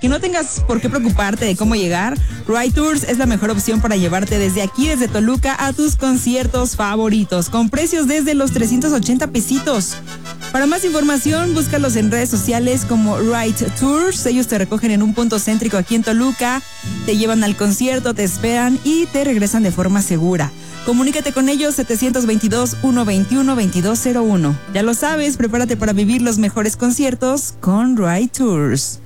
que no tengas por qué preocuparte de cómo llegar, Ride Tours es la mejor opción para llevarte desde Toluca, a tus conciertos favoritos, con precios desde los 380 pesitos. Para más información, búscalos en redes sociales como Ride Tours. Ellos te recogen en un punto céntrico aquí en Toluca, te llevan al concierto, te esperan y te regresan de forma segura. Comunícate con ellos 722-121-2201. Ya lo sabes, prepárate para vivir los mejores conciertos con Ride Tours.